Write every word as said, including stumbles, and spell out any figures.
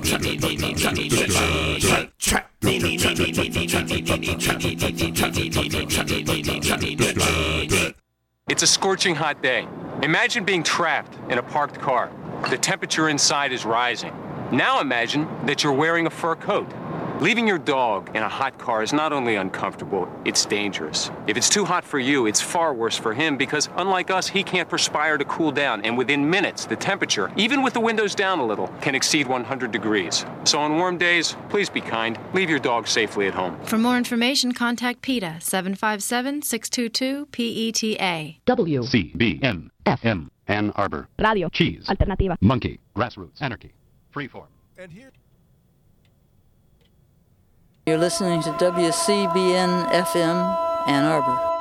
It's a scorching hot day. Imagine being trapped in a parked car. The temperature inside is rising. Now imagine that you're wearing a fur coat. Leaving your dog in a hot car is not only uncomfortable, it's dangerous. If it's too hot for you, it's far worse for him because, unlike us, he can't perspire to cool down, and within minutes, the temperature, even with the windows down a little, can exceed one hundred degrees. So on warm days, please be kind. Leave your dog safely at home. For more information, contact PETA, seven five seven, six two two, P E T A. W. C B N F M. Ann Arbor. Radio. Cheese. Alternativa. Monkey. Grassroots. Anarchy. Freeform. And here. You're listening to W C B N F M Ann Arbor.